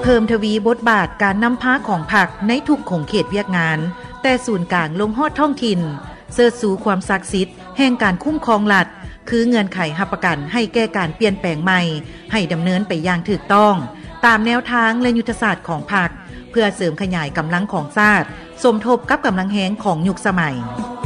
พิ่มทวีบทบาทการนำพาของพรรคในทุกขงเขตเวียกงานแต่ศูนย์กลางลงฮอดท้องถิ่นเสิร์ชสู่ความศักดิ์สิทธิ์แห่งการคุ้มครองรัฐคือเงื่อนไขรับประกันให้แก้การเปลี่ยนแปลงใหม่ให้ดำเนินไปอย่างถูกต้องตามแนวทางและยุทธศาสตร์ของพรรคเพื่อเสริมขยายกำลังของชาติสมทบกับกำลังแรงของยุคสมัย